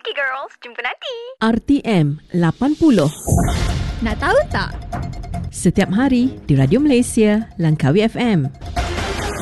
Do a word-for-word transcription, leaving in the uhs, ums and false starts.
Okay girls, jumpa nanti. R T M lapan puluh. Nak tahu tak? Setiap hari di Radio Malaysia, Langkawi F M.